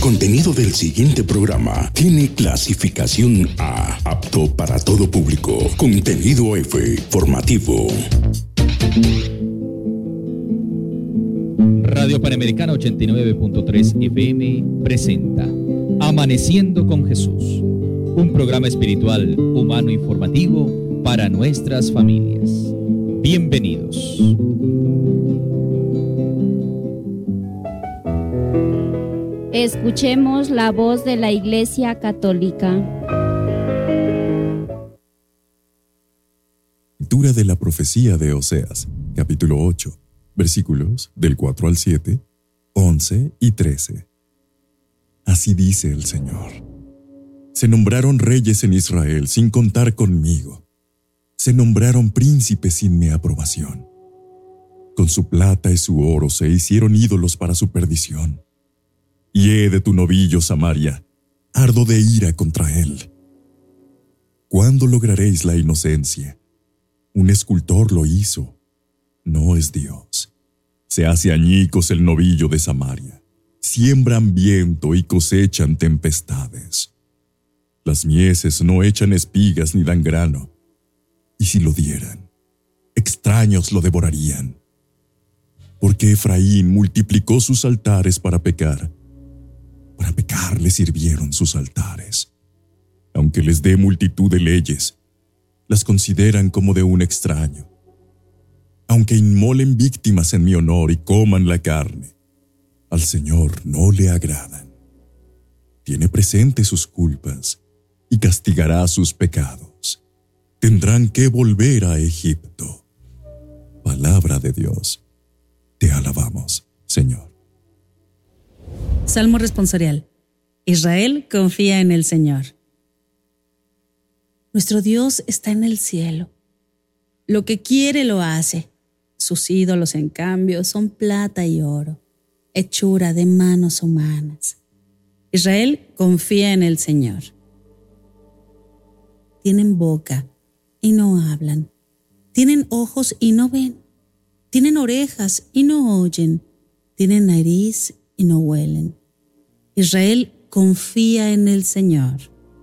contenido del siguiente programa tiene clasificación A, apto para todo público. Contenido F, formativo. Radio Panamericana 89.3 FM presenta Amaneciendo con Jesús, un programa espiritual, humano, informativo para nuestras familias. Bienvenidos. Escuchemos la voz de la Iglesia Católica. Lectura de la profecía de Oseas, capítulo 8, versículos del 4 al 7, 11 y 13. Así dice el Señor: se nombraron reyes en Israel sin contar conmigo. Se nombraron príncipes sin mi aprobación. Con su plata y su oro se hicieron ídolos para su perdición. Y he de tu novillo, Samaria, ardo de ira contra él. ¿Cuándo lograréis la inocencia? Un escultor lo hizo, no es Dios. Se hace añicos el novillo de Samaria. Siembran viento y cosechan tempestades. Las mieses no echan espigas ni dan grano. Y si lo dieran, extraños lo devorarían. Porque Efraín multiplicó sus altares para pecar. Para pecar le sirvieron sus altares. Aunque les dé multitud de leyes, las consideran como de un extraño. Aunque inmolen víctimas en mi honor y coman la carne, al Señor no le agradan. Tiene presente sus culpas y castigará sus pecados. Tendrán que volver a Egipto. Palabra de Dios. Te alabamos, Señor. Salmo responsorial. Israel confía en el Señor. Nuestro Dios está en el cielo. Lo que quiere lo hace. Sus ídolos, en cambio, son plata y oro, hechura de manos humanas. Israel confía en el Señor. Tienen boca y no hablan. Tienen ojos y no ven. Tienen orejas y no oyen. Tienen nariz y no huelen. Israel confía en el Señor.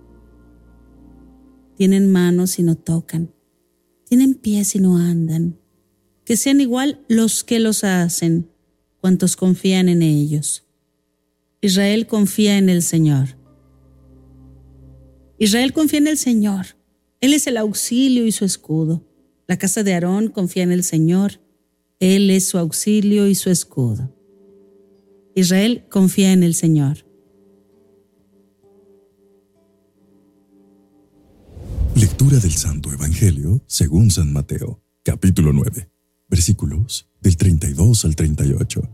Tienen manos y no tocan. Tienen pies y no andan. Que sean igual los que los hacen, cuantos confían en ellos. Israel confía en el Señor. Israel confía en el Señor. Él es el auxilio y su escudo. La casa de Aarón confía en el Señor. Él es su auxilio y su escudo. Israel confía en el Señor. Lectura del Santo Evangelio según San Mateo, capítulo 9, versículos del 32 al 38.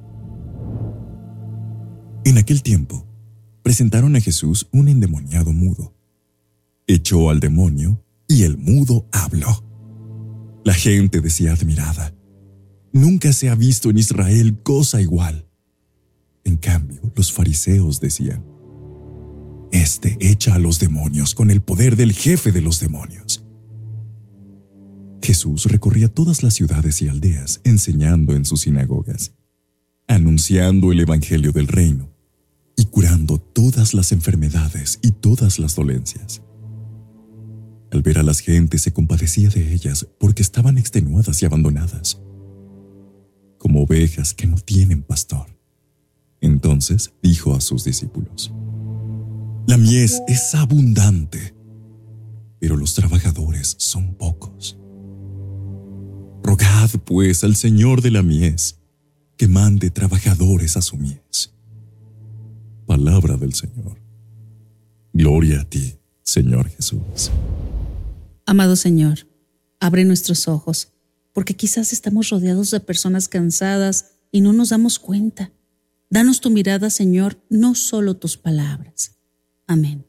En aquel tiempo, presentaron a Jesús un endemoniado mudo. Echó al demonio y el mudo habló. La gente decía admirada: nunca se ha visto en Israel cosa igual. En cambio, los fariseos decían: este echa a los demonios con el poder del jefe de los demonios. Jesús recorría todas las ciudades y aldeas, enseñando en sus sinagogas, anunciando el evangelio del reino y curando todas las enfermedades y todas las dolencias. Al ver a las gentes se compadecía de ellas porque estaban extenuadas y abandonadas, como ovejas que no tienen pastor. Entonces dijo a sus discípulos: la mies es abundante, pero los trabajadores son pocos. Rogad, pues, al Señor de la mies que mande trabajadores a su mies. Palabra del Señor. Gloria a ti, Señor Jesús. Amado Señor, abre nuestros ojos, porque quizás estamos rodeados de personas cansadas y no nos damos cuenta. Danos tu mirada, Señor, no solo tus palabras. Amén.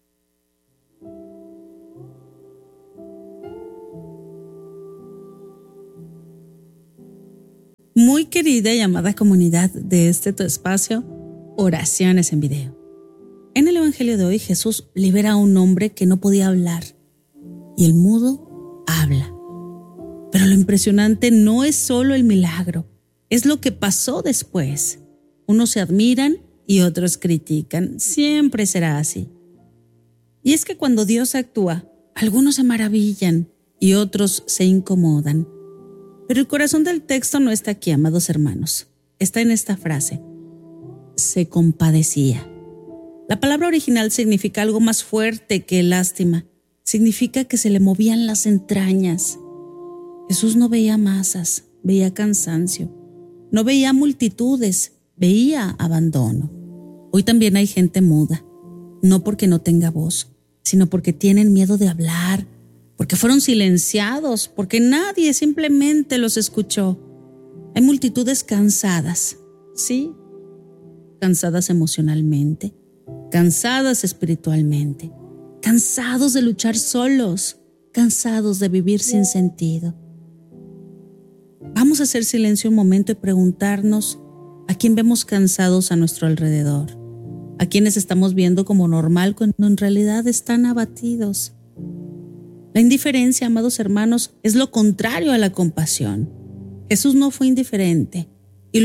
Muy querida y amada comunidad de este tu espacio, Oraciones en Video. En el Evangelio de hoy, Jesús libera a un hombre que no podía hablar, y el mudo habla. Pero lo impresionante no es solo el milagro, es lo que pasó después. Unos se admiran y otros critican. Siempre será así. Y es que cuando Dios actúa, algunos se maravillan y otros se incomodan. Pero el corazón del texto no está aquí, amados hermanos. Está en esta frase: se compadecía. La palabra original significa algo más fuerte que lástima. Significa que se le movían las entrañas. Jesús no veía masas, veía cansancio. No veía multitudes, veía abandono. Hoy también hay gente muda, no porque no tenga voz, sino porque tienen miedo de hablar, porque fueron silenciados, porque nadie simplemente los escuchó. Hay multitudes cansadas, ¿sí? Cansadas emocionalmente, cansadas espiritualmente, cansados de luchar solos, cansados de vivir sin sentido. Vamos a hacer silencio un momento y preguntarnos a quién vemos cansados a nuestro alrededor, a quienes estamos viendo como normal cuando en realidad están abatidos. La indiferencia, amados hermanos, es lo contrario a la compasión. Jesús no fue indiferente. Y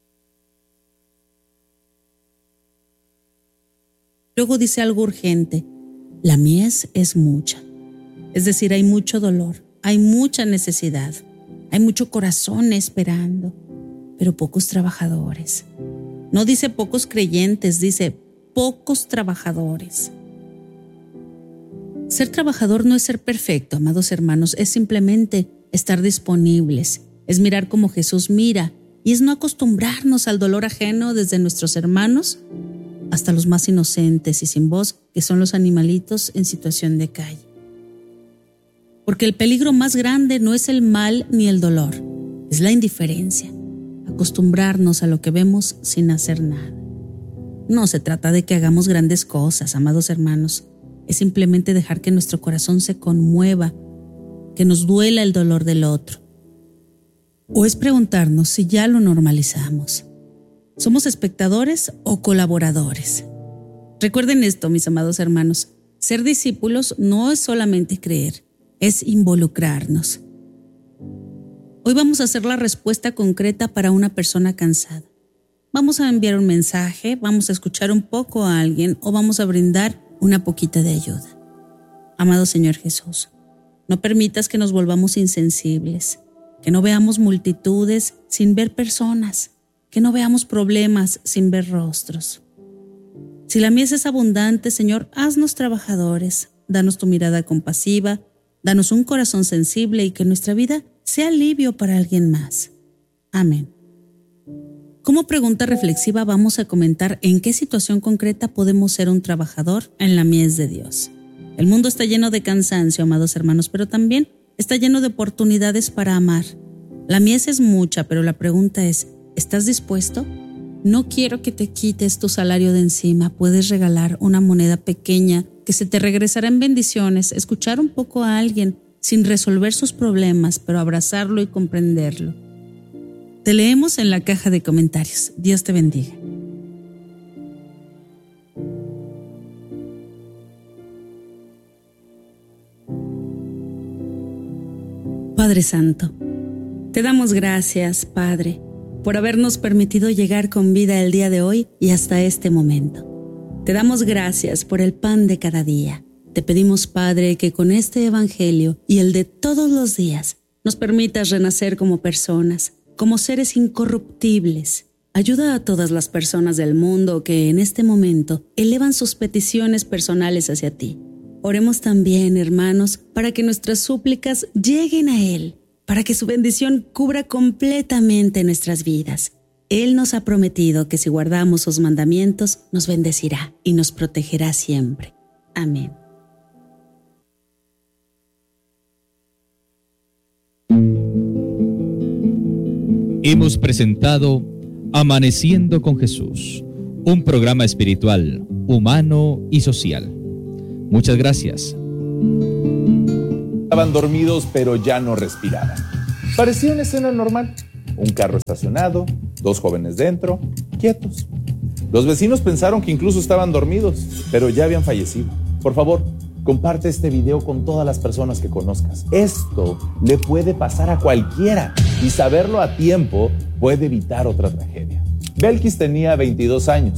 luego dice algo urgente: la mies es mucha. Es decir, hay mucho dolor, hay mucha necesidad, hay mucho corazón esperando, pero pocos trabajadores. No dice pocos creyentes, dice pocos trabajadores. Ser trabajador no es ser perfecto, amados hermanos, es simplemente estar disponibles, es mirar como Jesús mira, y es no acostumbrarnos al dolor ajeno desde nuestros hermanos hasta los más inocentes y sin voz, que son los animalitos en situación de calle. Porque el peligro más grande no es el mal ni el dolor, es la indiferencia, acostumbrarnos a lo que vemos sin hacer nada. No se trata de que hagamos grandes cosas, amados hermanos, es simplemente dejar que nuestro corazón se conmueva, que nos duela el dolor del otro. O es preguntarnos si ya lo normalizamos. ¿Somos espectadores o colaboradores? Recuerden esto, mis amados hermanos, ser discípulos no es solamente creer, es involucrarnos. Hoy vamos a hacer la respuesta concreta para una persona cansada. Vamos a enviar un mensaje, vamos a escuchar un poco a alguien o vamos a brindar una poquita de ayuda. Amado Señor Jesús, no permitas que nos volvamos insensibles, que no veamos multitudes sin ver personas, que no veamos problemas sin ver rostros. Si la mies es abundante, Señor, haznos trabajadores, danos tu mirada compasiva, danos un corazón sensible y que nuestra vida sea alivio para alguien más. Amén. Como pregunta reflexiva vamos a comentar en qué situación concreta podemos ser un trabajador en la mies de Dios. El mundo está lleno de cansancio, amados hermanos, pero también está lleno de oportunidades para amar. La mies es mucha, pero la pregunta es, ¿estás dispuesto? No quiero que te quites tu salario de encima. Puedes regalar una moneda pequeña que se te regresará en bendiciones, escuchar un poco a alguien sin resolver sus problemas, pero abrazarlo y comprenderlo. Te leemos en la caja de comentarios. Dios te bendiga. Padre Santo, te damos gracias, Padre, por habernos permitido llegar con vida el día de hoy y hasta este momento. Te damos gracias por el pan de cada día. Te pedimos, Padre, que con este evangelio y el de todos los días nos permitas renacer como personas, como seres incorruptibles. Ayuda a todas las personas del mundo que en este momento elevan sus peticiones personales hacia ti. Oremos también, hermanos, para que nuestras súplicas lleguen a Él, para que su bendición cubra completamente nuestras vidas. Él nos ha prometido que si guardamos sus mandamientos, nos bendecirá y nos protegerá siempre. Amén. Hemos presentado Amaneciendo con Jesús, un programa espiritual, humano y social. Muchas gracias. Estaban dormidos, pero ya no respiraban. Parecía una escena normal. Un carro estacionado, 2 jóvenes dentro, quietos. Los vecinos pensaron que incluso estaban dormidos, pero ya habían fallecido. Por favor, comparte este video con todas las personas que conozcas. Esto le puede pasar a cualquiera y saberlo a tiempo puede evitar otra tragedia. Belkis tenía 22 años.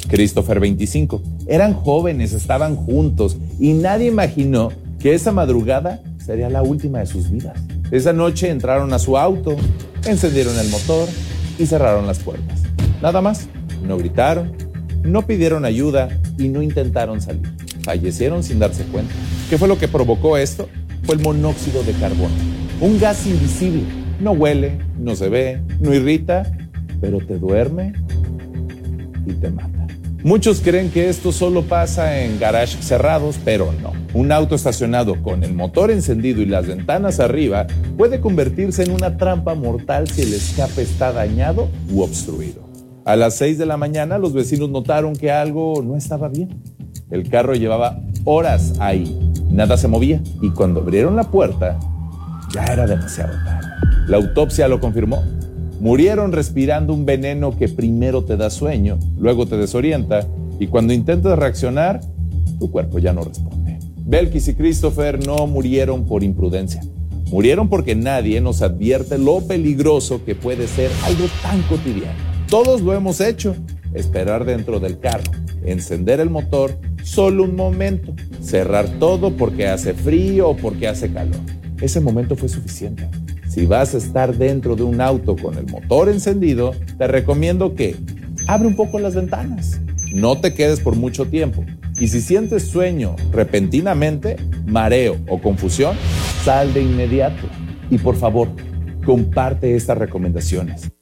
Christopher, 25. Eran jóvenes, estaban juntos y nadie imaginó que esa madrugada sería la última de sus vidas. Esa noche entraron a su auto, encendieron el motor y cerraron las puertas. Nada más. No gritaron, no pidieron ayuda y no intentaron salir. Fallecieron sin darse cuenta. ¿Qué fue lo que provocó esto? Fue el monóxido de carbono. Un gas invisible. No huele, no se ve, no irrita, pero te duerme y te mata. Muchos creen que esto solo pasa en garages cerrados, pero no. Un auto estacionado con el motor encendido y las ventanas arriba puede convertirse en una trampa mortal si el escape está dañado u obstruido. A las 6 de la mañana los vecinos notaron que algo no estaba bien. El carro llevaba horas ahí, nada se movía y cuando abrieron la puerta ya era demasiado tarde. La autopsia lo confirmó. Murieron respirando un veneno que primero te da sueño, luego te desorienta y cuando intentas reaccionar, tu cuerpo ya no responde. Belkis y Christopher no murieron por imprudencia. Murieron porque nadie nos advierte lo peligroso que puede ser algo tan cotidiano. Todos lo hemos hecho. Esperar dentro del carro, encender el motor solo un momento, cerrar todo porque hace frío o porque hace calor. Ese momento fue suficiente. Si vas a estar dentro de un auto con el motor encendido, te recomiendo que abre un poco las ventanas. No te quedes por mucho tiempo. Y si sientes sueño repentinamente, mareo o confusión, sal de inmediato. Y por favor, comparte estas recomendaciones.